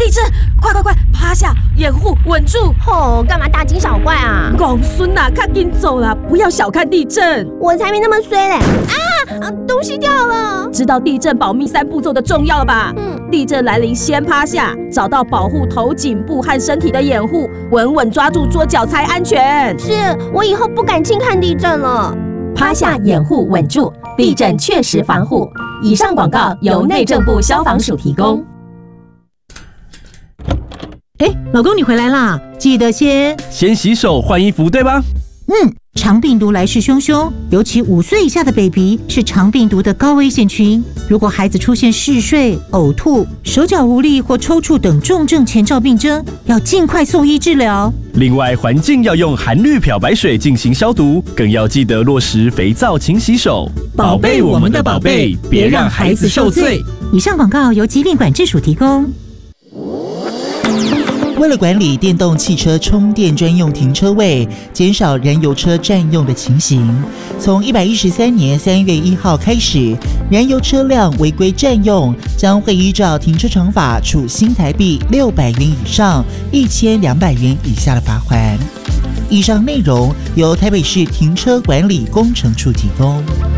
地震！快，趴下，掩护，稳住！ 干嘛大惊小怪啊？ 公孙啊，赶紧走啦，不要小看地震。 我才没那么衰嘞！东西掉了。 知道地震保命3步骤的重要了吧？地震来临，先趴下，找到保护头颈部和身体的掩护，稳稳抓住桌角才安全。 是，我以后不敢轻看地震了。 趴下，掩护，稳住，地震确实防护。以上广告由内政部消防署提供。 老公你回来啦，记得先洗手换衣服，对吧？ 肠病毒来势汹汹，尤其5岁以下的 baby 是肠病毒的高危险群。如果孩子出现嗜睡、呕吐、手脚无力或抽搐等重症前兆病征，要尽快送医治疗。 另外，环境要用含氯漂白水进行消毒，更要记得落实肥皂勤洗手，宝贝我们的宝贝，别让孩子受罪。 以上广告由疾病管制署提供。 为了管理电动汽车充电专用停车位，减少燃油车占用的情形，从113年3月1号开始，燃油车辆违规占用将会依照停车场法处新台币600元以上1200元以下的罚锾。以上内容由台北市停车管理工程处提供。